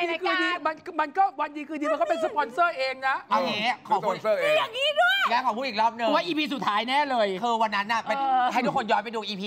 ดีคือดีมันก็วันดีคือดีมันก็เป็นสปอนเซอร์เองนะเอาอย่างนี้ขอพูดอย่างนี้ด้วยงั้นขอพูดอีกรอบนึงว่า EP สุดท้ายแน่เลยคือวันนั้นน่ะเป็นให้ทุกคนย้อนไปดู EP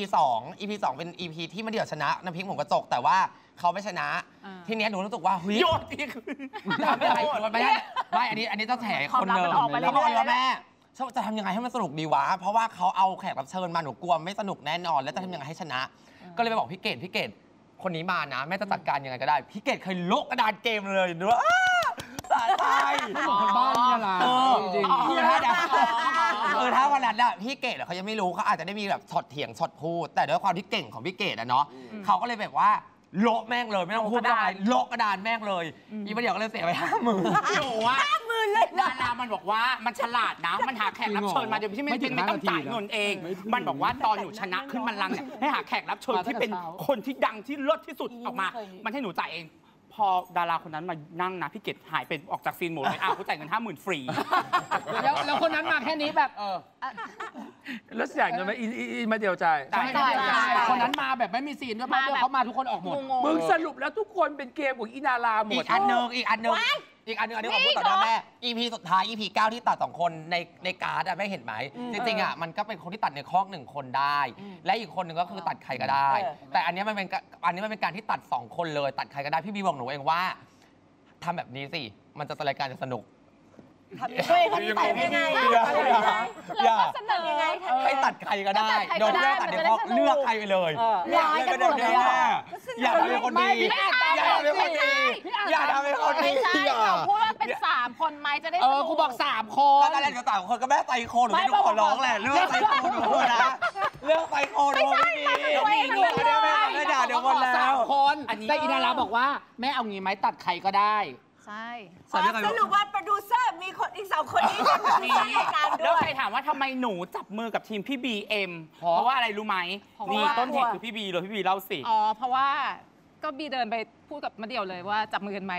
2เป็น EP ที่มะเดี่ยวชนะน้ำพริกหมูกระจกแต่ว่าเขาไม่ชนะทีนี้หนูรู้สึกว่าโยนที่คือไม่อันนี้ต้องแฉคนเดิมแล้วบอกเลยว่าแม่จะทำยังไงให้มันสนุกดีวะเพราะว่าเขาเอาแขกรับเชิญมาหนูกลัวไม่สนุกแน่นอนแล้วจะทำยังไงให้ชนะก็เลยไปบอกพี่เกดคนนี้มานะแม่จะจัดการยังไงก็ได้พี่เกดเคยโละกระดานเกมเลยดูว่าสะใจไม่เหมือนคนบ้านนี่ล่ะจริงถ้าวันนั้นอะพี่เกดเขายังไม่รู้เขาอาจจะได้มีแบบช็อตเถียงช็อตพูดแต่ด้วยความที่เก่งของพี่เกดอะเนาะเขาก็เลยแบบว่าโละแม่งเลยไม่ต้องพูดอะไรโละกระดานแม่งเลยอีประเดี๋ยวก็เลยเสียไป50,000 หนูว่า50,000เลยดารามันบอกว่ามันฉลาดนะมันหาแขกรับเชิญมาโดยที่ไม่ต้องจ่ายเงินเองมันบอกว่าตอนหนูชนะขึ้นบัลลังก์เนี่ยให้หาแขกรับเชิญที่เป็นคนที่ดังที่เลิศที่สุดออกมามันให้หนูจ่ายเองพอดาราคนนั้นมานั่งนะพี่เกดหายไปออกจากซีนหมดเลยเขาจ่ายเงิน50,000ฟรีแล้วคนนั้นมาแค่นี้แบบแล้วเสียเงินไหมอีมาเดียวใจคนนั้นมาแบบไม่มีซีนด้วยเพราะเขามาทุกคนออกหมดมึงสรุปแล้วทุกคนเป็นเกมของอีนาราหมดอีกอันนึงอันนี้ผมพูดต่อหน้าแม่ EP สุดท้าย EP 9ที่ตัด2คนในการ์ดอะไม่เห็นไหมจริงๆอะมันก็เป็นคนที่ตัดในคอก1คนได้และอีกคนหนึ่งก็คือตัดใครก็ได้แต่อันนี้มันเป็นการที่ตัด2คนเลยตัดใครก็ได้พี่บีบอกหนูเองว่าทำแบบนี้สิมันจะรายการจะสนุกช่วยกันตัดยังไงอย่าให้ตัดใครก็ได้โดยที่ตัดในคอกเลือกใครไปเลยร้ายกันหมดเลยอย่าทำเป็นคนดีอย่าทำเป็นคนดีอย่าทำเป็นคนดีไม่ใช่เขาพูดว่าเป็น3คนไหมจะได้สนุกกูบอก3คนก็ได้กับ3คนก็แม่ไซโคหนูไม่ต้องขอร้องแหละเลือกไซโคหนูนะเลือกไซโคหนูไม่ดีไม่ด่าเดี๋ยวคนแล้ว 3คนแต่อินาราบอกว่าแม่เอางี้ไหมตัดใครก็ได้ใช่สรุปว่าโปรดิวเซอร์มีคนอีก2คนนี้เป็นโปรดิวเซอร์ในการด้วยแล้วใครถามว่าทำไมหนูจับมือกับทีมพี่บีเอ็มเพราะว่าอะไรรู้ไหมนี่ต้นเหตุคือพี่บีเลยพี่บีเล่าสิเพราะว่าก็บีเดินไปพูดกับมะเดี่ยวเลยว่าจับมือกันไหม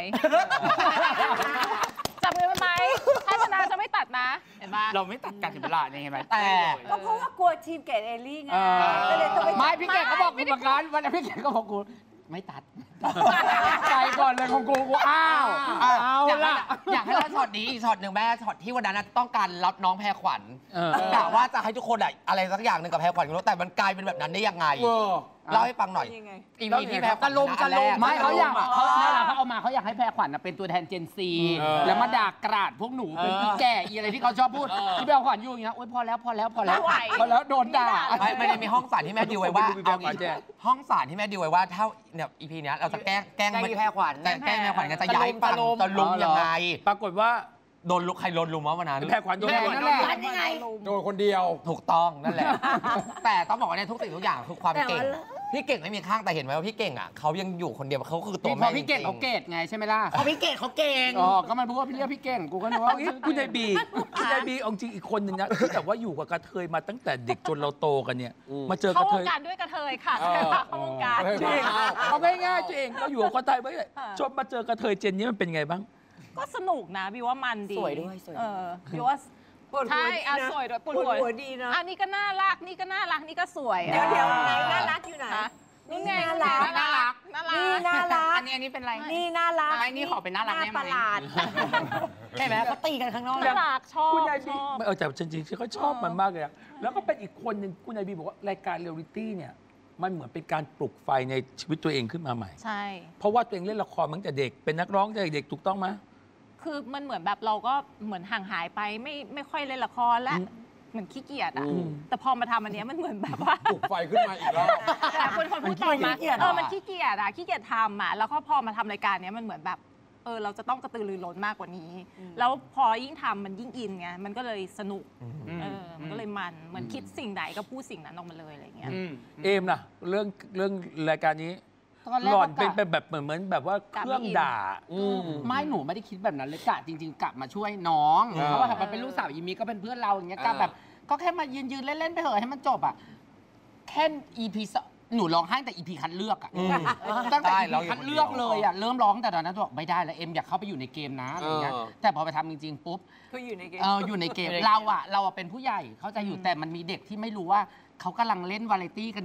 จับมือกันไหมถ้าชนะจะไม่ตัดนะเห็นปะเราไม่ตัดกันถึงเวลานี่เห็นไหมแต่ก็เพราะว่ากลัวทีมเกดเอลลี่ไงก็เลยต้องไม่พี่เกดเขาบอกกูเหมือนกันวันนี้พี่เกดก็บอกกูไม่ตัดไปก่อนเลยของกูอ้าวเอาล่ะอยากให้เราช็อตนี้อีกช็อตหนึ่งแม่ช็อตที่วันนั้นต้องการรับน้องแพรขวัญกะว่าจะให้ทุกคนอะไรสักอย่างหนึ่งกับแพรขวัญแต่มันกลายเป็นแบบนั้นได้ยังไงเล่าให้ฟังหน่อยอีพีที่แพรขวัญไม่เขาอยากเขาเอามาเขาอยากให้แพรขวัญเป็นตัวแทนเจนซีแล้วมาด่ากราดพวกหนูเป็นอีแก่อีอะไรที่เขาชอบพูดที่แพรขวัญอยู่อย่างเงี้ยโอ๊ยพอแล้วโดนด่าไม่ได้มีห้องสารที่แม่ดิวไว้ว่าห้องสารที่แม่ดิวไว้ว่าถ้าเนี่ยอีพีนี้เราจะแกล้งแพรขวัญกันจะย้ายฝั่งจะลุมยังไงปรากฏว่าโดนลุกใครโดนลุมวะวันนั้นแพรขวัญโดนนั่นแหละโดนคนเดียวถูกต้องนั่นแหละแต่ต้องบอกว่าเนี่ยทุกสิ่งทุกอย่างคือความเก่งพี่เก่งไม่มีข้างแต่เห็นไหมว่าพี่เก่งอ่ะเขายังอยู่คนเดียวเขาคือตัวแม่พี่เก่งเขาเก่งไงใช่ไหมล่ะพี่เก่งเขาเก่งก็มันพูดว่าพี่เรียกพี่เก่งกูก็นึกว่าคุณนายบีเอาจริงอีกคนหนึ่งนะที่แบบว่าอยู่กับกระเทยมาตั้งแต่เด็กจนเราโตกันเนี่ยมาเจอกระเทยเข้าวงการด้วยกระเทยค่ะเข้าวงการจริงเอาง่ายๆตัวเองเราอยู่กับคนไทยไว้จนมาเจอกระเทยเจนนี้มันเป็นไงบ้างก็สนุกนะบิวว่ามันดีสวยด้วยบิวว่าใช่สวยด้วยปวดหัวดีนะอันนี้ก็น่ารักนี่ก็น่ารักนี่ก็สวยเดี๋ยวไหนน่ารักอยู่ไหนนี่ไงน่ารักนี่น่ารักอันนี้เป็นไรนี่น่ารักนี่ขอเป็นน่ารักได้ไหมประหลาดใช่ไหมเขาตีกันข้างนอกน่ารักชอบคุณนายบีแต่จริงๆเขาชอบมันมากเลยแล้วก็เป็นอีกคนหนึ่งคุณนายบีบอกว่ารายการเรียลลิตี้เนี่ยมันเหมือนเป็นการปลุกไฟในชีวิตตัวเองขึ้นมาใหม่ใช่เพราะว่าตัวเองเล่นละครตั้งแต่เด็กเป็นนักร้องตั้งแต่เด็กถูกต้องไหมคือมันเหมือนแบบเราก็เหมือนห่างหายไปไม่ค่อยเล่นละครและเหมือนขี้เกียจอะแต่พอมาทำอันนี้มันเหมือนแบบว่าปลุกไฟขึ้นมาอีกแล้วแต่คนพูดตรงมามันขี้เกียจอะขี้เกียจทำอะแล้วก็พอมาทำรายการนี้มันเหมือนแบบเราจะต้องกระตือรือร้นมากกว่านี้แล้วพอยิ่งทำมันยิ่งอินไงมันก็เลยสนุกมันก็เลยมันเหมือนคิดสิ่งใดก็พูดสิ่งนั้นออกมาเลยอะไรอย่างเงี้ยเอมนะเรื่องรายการนี้หล่อนเป็นแบบเหมือนแบบว่าเครื่องด่าไม่หนูไม่ได้คิดแบบนั้นเลยกะจริงๆกะมาช่วยน้องเพราะว่ามันเป็นลูกสาวอีมีก็เป็นเพื่อนเราอย่างเงี้ยกะแบบก็แค่มายืนเล่นๆไปเถอะให้มันจบอ่ะแค่ EP หนูร้องไห้แต่ EP คัดเลือกอ่ะตั้งแต่ EP คัดเลือกเลยอ่ะเริ่มร้องแต่ตอนนั้นบอกไม่ได้แล้วเอ็มอยากเข้าไปอยู่ในเกมนะอะไรเงี้ยแต่พอไปทำจริงๆปุ๊บคืออยู่ในเกมอยู่ในเกมเราเป็นผู้ใหญ่เข้าใจอยู่แต่มันมีเด็กที่ไม่รู้ว่าเขากำลังเล่นวาไรตี้กัน